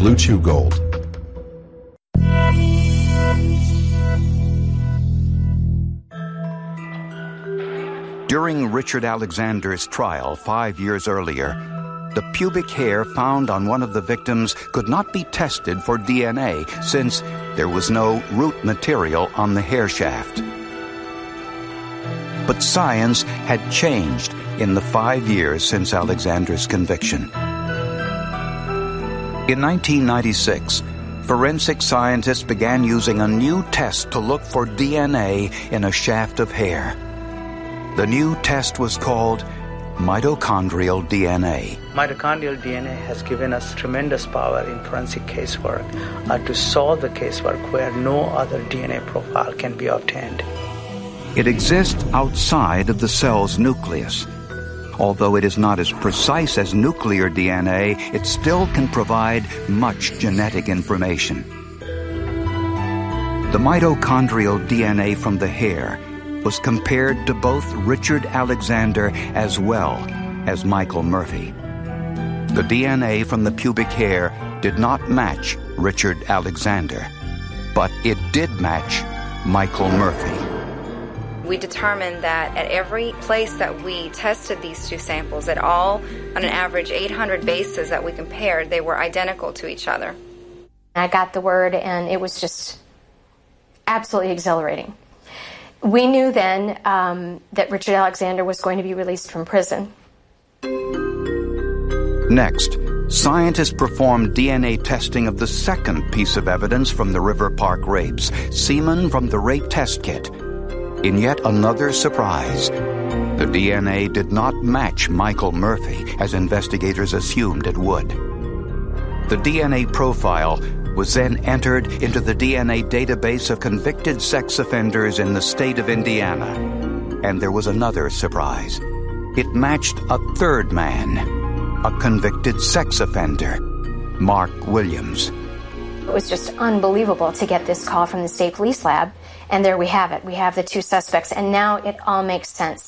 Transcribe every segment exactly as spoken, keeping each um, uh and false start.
Blue Chew Gold. During Richard Alexander's trial five years earlier, the pubic hair found on one of the victims could not be tested for D N A since there was no root material on the hair shaft. But science had changed in the five years since Alexander's conviction. In nineteen ninety-six, forensic scientists began using a new test to look for D N A in a shaft of hair. The new test was called mitochondrial D N A. Mitochondrial D N A has given us tremendous power in forensic casework uh, to solve the casework where no other D N A profile can be obtained. It exists outside of the cell's nucleus. Although it is not as precise as nuclear D N A, it still can provide much genetic information. The mitochondrial D N A from the hair was compared to both Richard Alexander as well as Michael Murphy. The D N A from the pubic hair did not match Richard Alexander, but it did match Michael Murphy. We determined that at every place that we tested these two samples, at all, on an average eight hundred bases that we compared, they were identical to each other. I got the word, and it was just absolutely exhilarating. We knew then um, that Richard Alexander was going to be released from prison. Next, scientists performed D N A testing of the second piece of evidence from the River Park rapes, semen from the rape test kit. In yet another surprise, the D N A did not match Michael Murphy, as investigators assumed it would. The D N A profile was then entered into the D N A database of convicted sex offenders in the state of Indiana. And there was another surprise. It matched a third man, a convicted sex offender, Mark Williams. It was just unbelievable to get this call from the state police lab, and there we have it. We have the two suspects, and now it all makes sense.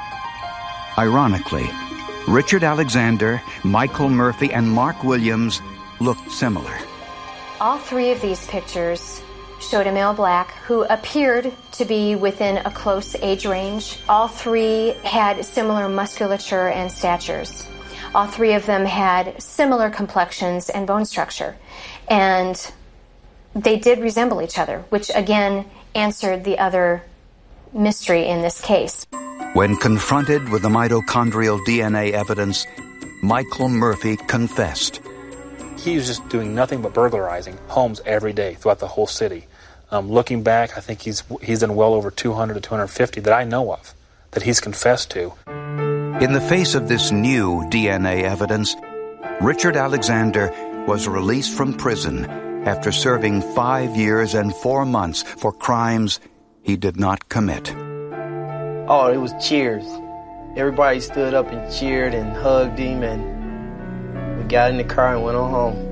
Ironically, Richard Alexander, Michael Murphy, and Mark Williams looked similar. All three of these pictures showed a male black who appeared to be within a close age range. All three had similar musculature and statures. All three of them had similar complexions and bone structure. And they did resemble each other, which again answered the other mystery in this case. When confronted with the mitochondrial D N A evidence, Michael Murphy confessed. He was just doing nothing but burglarizing homes every day throughout the whole city. Um, looking back, I think he's he's done well over two hundred to two hundred fifty that I know of, that he's confessed to. In the face of this new D N A evidence, Richard Alexander was released from prison after serving five years and four months for crimes he did not commit. Oh, it was cheers. Everybody stood up and cheered and hugged him, and we got in the car and went on home.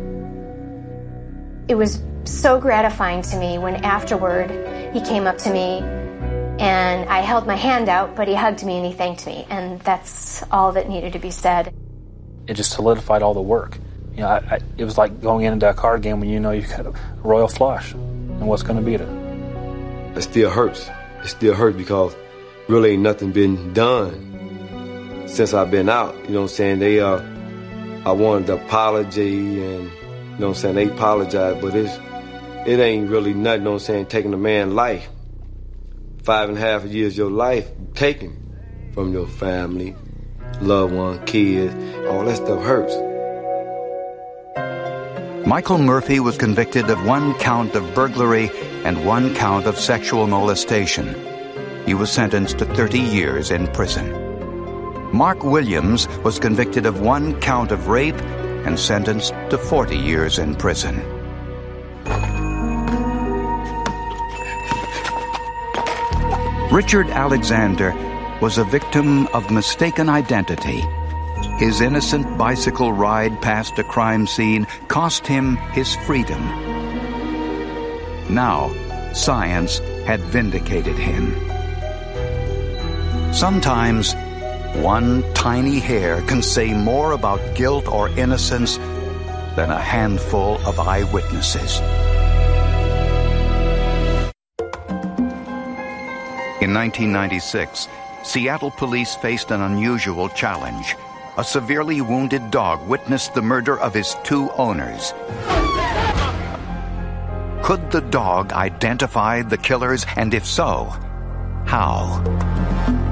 It was so gratifying to me when afterward he came up to me and I held my hand out, but he hugged me and he thanked me, and that's all that needed to be said. It just solidified all the work. You know, I, I, it was like going into a card game when you know you've got a royal flush and what's going to beat it. It still hurts. It still hurts because really ain't nothing been done since I've been out. You know what I'm saying? They uh, I wanted the apology, and you know what I'm saying, they apologized, but it's it ain't really nothing, you know what I'm saying, taking a man's life. Five and a half years of your life taken from your family, loved one, kids, all that stuff hurts. Michael Murphy was convicted of one count of burglary and one count of sexual molestation. He was sentenced to thirty years in prison. Mark Williams was convicted of one count of rape and sentenced to forty years in prison. Richard Alexander was a victim of mistaken identity. His innocent bicycle ride past a crime scene cost him his freedom. Now, science had vindicated him. Sometimes, one tiny hair can say more about guilt or innocence than a handful of eyewitnesses. In nineteen ninety-six, Seattle police faced an unusual challenge. A severely wounded dog witnessed the murder of his two owners. Could the dog identify the killers, and if so, how?